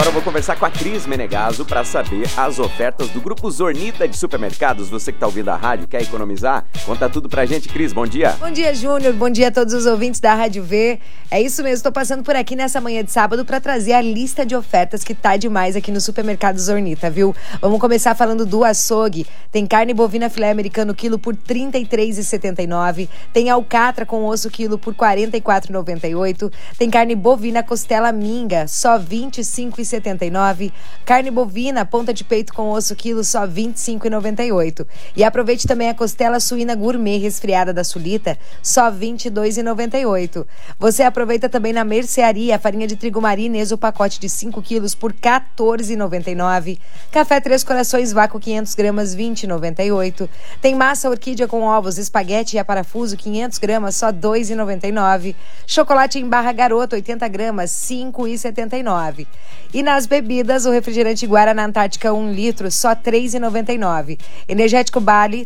agora eu vou conversar com a Cris Menegaso para saber as ofertas do Grupo Zornita de Supermercados. Você que tá ouvindo a rádio, quer economizar? Conta tudo pra gente, Cris. Bom dia. Bom dia, Júnior. Bom dia a todos os ouvintes da Rádio V. É isso mesmo, estou passando por aqui nessa manhã de sábado para trazer a lista de ofertas que tá demais aqui no Supermercado Zornita, viu? Vamos começar falando do açougue. Tem carne bovina filé americano quilo por R$ 33,79. Tem alcatra com osso quilo por R$ 44,98. Tem carne bovina costela minga, só R$ 25,79. Carne bovina ponta de peito com osso quilo, só R$ 25,98. E aproveite também a costela suína gourmet resfriada da Sulita, só R$ 22,98. Você aproveita também na mercearia a farinha de trigo marinês, o pacote de 5 quilos por R$ 14,99. Café Três Corações vácuo 500 gramas, R$ 20,98. Tem massa orquídea com ovos, espaguete e a parafuso 500 gramas, só R$ 2,99. Chocolate em barra Garoto 80 gramas, R$ 5,79. E nas bebidas, o refrigerante Guaraná Antártica 1 litro, só R$ 3,99. Energético Bali, R$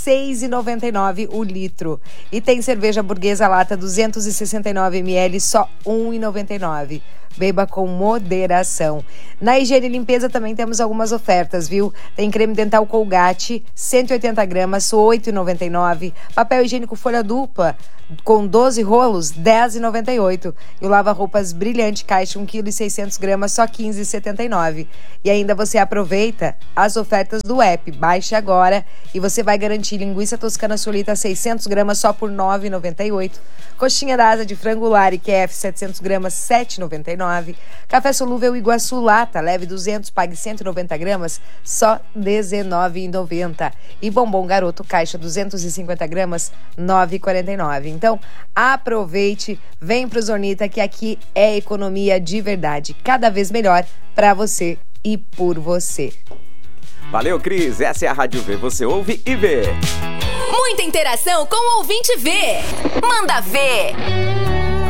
6,99 o litro. E tem cerveja burguesa lata 269 ml, só R$ 1,99. Beba com moderação. Na higiene e limpeza também temos algumas ofertas, viu? Tem creme dental Colgate, 180 gramas, R$ 8,99. Papel higiênico folha dupla, com 12 rolos, R$ 10,98. E o lava-roupas Brilhante Caixa, 1,6 kg, só R$ 15,79. E ainda você aproveita as ofertas do app. Baixe agora e você vai garantir linguiça toscana Sulita 600 gramas só por R$ 9,98. Coxinha da asa de frango Lari QF 700 gramas, R$ 7,99. Café solúvel Iguaçu Lata, leve 200, pague 190 gramas, só R$ 19,90. E bombom Garoto Caixa 250 gramas, R$ 9,49. Então, aproveite, vem pro Zornita que aqui é economia de verdade. Cada vez melhor para você e por você. Valeu, Cris. Essa é a Rádio V. Você ouve e vê. Muita interação com o ouvinte V. Manda ver.